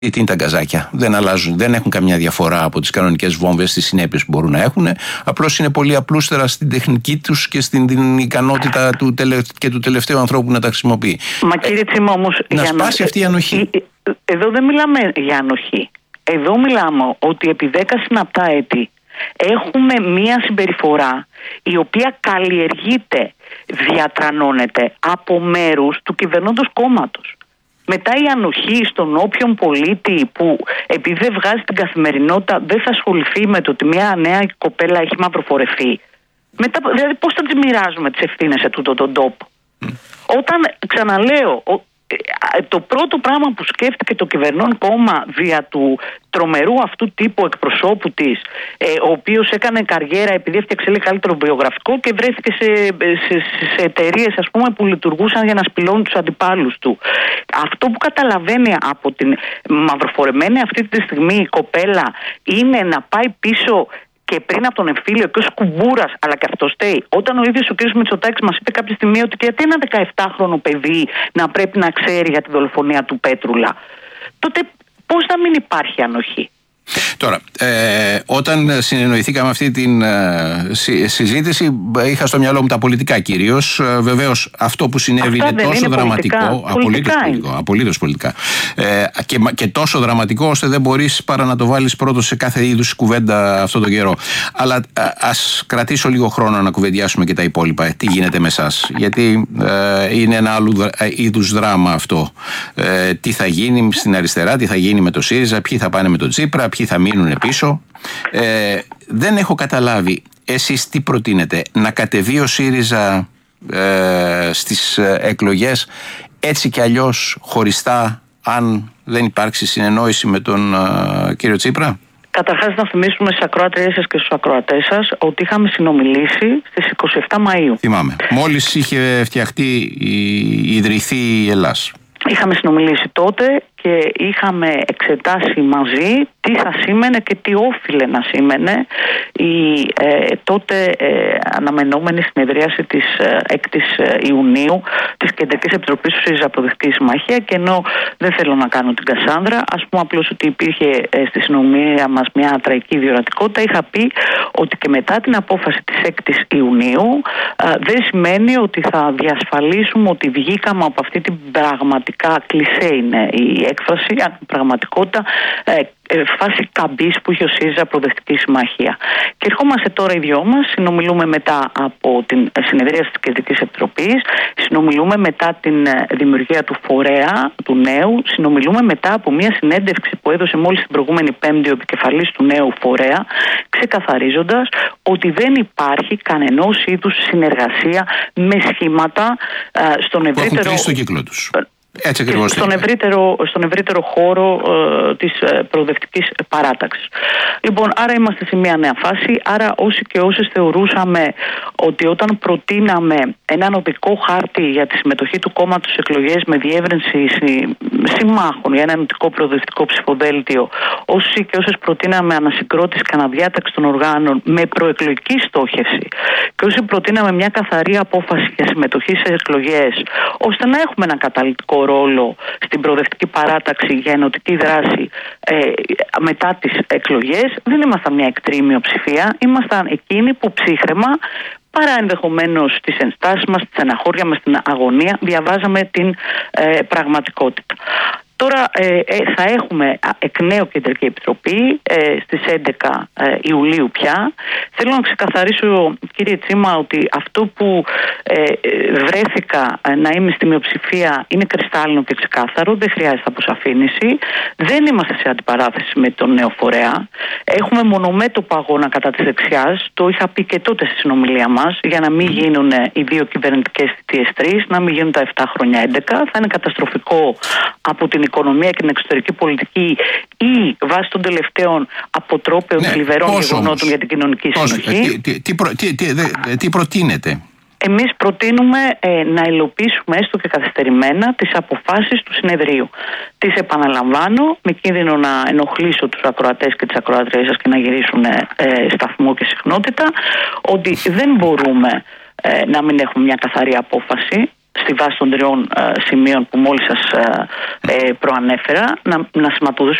Τι είναι τα γκαζάκια. Δεν αλλάζουν, δεν έχουν καμιά διαφορά από τις κανονικές βόμβες, στις συνέπειες που μπορούν να έχουν. Απλώς είναι πολύ απλούστερα στην τεχνική τους και στην ικανότητα και του τελευταίου ανθρώπου να τα χρησιμοποιεί. Μα κύριε Τσίμα, όμως, να σπάσει αυτή η ανοχή. Εδώ δεν μιλάμε για ανοχή. Εδώ μιλάμε ότι επί 10 συναπτά έτη έχουμε μία συμπεριφορά η οποία καλλιεργείται, διατρανώνεται από μέρους του κυβερνώντος κόμματος. Μετά η ανοχή στον όποιον πολίτη που επειδή δεν βγάζει την καθημερινότητα δεν θα ασχοληθεί με το ότι μια νέα κοπέλα έχει μαυροφορεθεί. Μετά, δηλαδή πώς θα τις μοιράζουμε τις ευθύνες σε τούτο τον τόπο. Όταν, ξαναλέω, το πρώτο πράγμα που σκέφτηκε το κυβερνών κόμμα δια του τρομερού αυτού τύπου εκπροσώπου της, ο οποίος έκανε καριέρα επειδή έφτιαξε λίγο καλύτερο βιογραφικό και βρέθηκε σε εταιρείες, ας πούμε, που λειτουργούσαν για να σπηλώνουν τους αντιπάλους του. Αυτό που καταλαβαίνει από την μαυροφορεμένη αυτή τη στιγμή κοπέλα είναι να πάει πίσω και πριν από τον εμφύλιο και ως κουμπούρας, αλλά και αυτό στέει. Όταν ο ίδιος ο κ. Μητσοτάκης μας είπε κάποια στιγμή ότι γιατί ένα 17χρονο παιδί να πρέπει να ξέρει για τη δολοφονία του Πέτρουλα, τότε πώς να μην υπάρχει ανοχή. Τώρα, όταν συνεννοηθήκαμε αυτή την συζήτηση, είχα στο μυαλό μου τα πολιτικά κυρίως. Βεβαίως, αυτό που συνέβη είναι τόσο δραματικό, απολύτως πολιτικά, και τόσο δραματικό ώστε δεν μπορείς παρά να το βάλεις πρώτο σε κάθε είδους κουβέντα αυτό τον καιρό. Αλλά ας κρατήσω λίγο χρόνο να κουβεντιάσουμε και τα υπόλοιπα. Τι γίνεται με εσάς? Γιατί είναι ένα άλλο είδους δράμα αυτό. Τι θα γίνει στην αριστερά, τι θα γίνει με το ΣΥΡΙΖΑ, ποιοι θα πάνε με τον Τσίπρα, ποιοι θα μείνουν πίσω. Δεν έχω καταλάβει εσείς τι προτείνετε, να κατεβεί ο ΣΥΡΙΖΑ στις εκλογές έτσι κι αλλιώς χωριστά, αν δεν υπάρξει συνεννόηση με τον κύριο Τσίπρα? Καταρχάς να θυμίσουμε στις ακροάτριές σας και στους ακροατές σας ότι είχαμε συνομιλήσει στις 27 Μαΐου. Θυμάμαι. Μόλις είχε ιδρυθεί η Ελλάς. Είχαμε συνομιλήσει τότε και είχαμε εξετάσει μαζί τι θα σήμαινε και τι όφιλε να σήμαινε η τότε αναμενόμενη συνεδρίαση της 6ης Ιουνίου της Κεντρικής Επιτροπής του ΣΥΡΙΖΑ Προοδευτική Συμμαχία. Και ενώ δεν θέλω να κάνω την Κασάνδρα, ας πούμε απλώς ότι υπήρχε στη συνομιλία μας μια τραγική διορατικότητα, είχα πει ότι και μετά την απόφαση της 6ης Ιουνίου δεν σημαίνει ότι θα διασφαλίσουμε ότι βγήκαμε από αυτή την πραγματικά κλισέ είναι η έκφραση, αν πραγματικότητα φάση καμπής που είχε ο ΣΥΡΙΖΑ Προοδευτική Συμμαχία. Και ερχόμαστε τώρα οι δυο μας, συνομιλούμε μετά από την συνεδρία της Κεντρικής Επιτροπής, συνομιλούμε μετά την δημιουργία του φορέα του νέου, συνομιλούμε μετά από μια συνέντευξη που έδωσε μόλις την προηγούμενη Πέμπτη ο επικεφαλής του νέου φορέα, ξεκαθαρίζοντας ότι δεν υπάρχει κανενός είδους συνεργασία με σχήματα στον ευρύτερο... Που έχουν κλείσει το κύκλο τους. Έτσι ακριβώς. Στον ευρύτερο χώρο της προοδευτικής παράταξης. Λοιπόν, άρα είμαστε σε μια νέα φάση. Άρα όσοι και όσες θεωρούσαμε ότι όταν προτείναμε έναν οδικό χάρτη για τη συμμετοχή του κόμματος στις εκλογές με διεύρυνση συμμάχων για ένα ενωτικό προοδευτικό ψηφοδέλτιο, όσοι και όσες προτείναμε ανασυγκρότηση και αναδιάταξη των οργάνων με προεκλογική στόχευση και όσοι προτείναμε μια καθαρή απόφαση για συμμετοχή σε εκλογές, ώστε να έχουμε ένα καταλυτικό ρόλο στην προοδευτική παράταξη για ενωτική δράση μετά τις εκλογές, δεν ήμασταν μια εκτρή μειοψηφία, ήμασταν εκείνοι που ψύχραιμα, παρά ενδεχομένως τις ενστάσεις μας, τη στεναχώρια μας, την αγωνία, διαβάζαμε την πραγματικότητα. Τώρα θα έχουμε εκ νέου Κεντρική Επιτροπή στις 11 Ιουλίου πια. Θέλω να ξεκαθαρίσω, κύριε Τσίμα, ότι αυτό που βρέθηκα να είμαι στη μειοψηφία είναι κρυστάλλινο και ξεκάθαρο, δεν χρειάζεται αποσαφήνιση. Δεν είμαστε σε αντιπαράθεση με τον νέο φορέα. Έχουμε μονομέτωπο αγώνα κατά της δεξιάς. Το είχα πει και τότε στη συνομιλία μας, για να μην γίνουν οι δύο κυβερνητικές θητείες 3, να μην γίνουν τα 7 χρόνια 11. Θα είναι καταστροφικό από την οικονομία και την εξωτερική πολιτική ή βάσει των τελευταίων αποτρόπαιων θλιβερών γεγονότων για την κοινωνική συνοχή. Τι προτείνετε? Εμείς προτείνουμε να υλοποιήσουμε έστω και καθυστερημένα τις αποφάσεις του συνεδρίου. Τις επαναλαμβάνω, με κίνδυνο να ενοχλήσω τους ακροατές και τις ακροατρίες σας και να γυρίσουν σταθμό και συχνότητα, ότι δεν μπορούμε να μην έχουμε μια καθαρή απόφαση στη βάση των 3 σημείων που μόλις σας προανέφερα, να σηματοδοτήσουμε